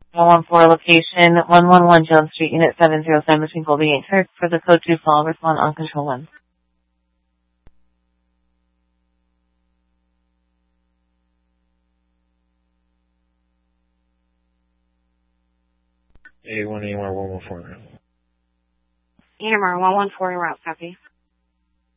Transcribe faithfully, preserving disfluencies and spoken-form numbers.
one one four location, one one one Jones Street, Unit seven zero seven between Colby and Kirk for the code two fall. Respond on control one. A one E M R one one four. E M R one one four, route copy.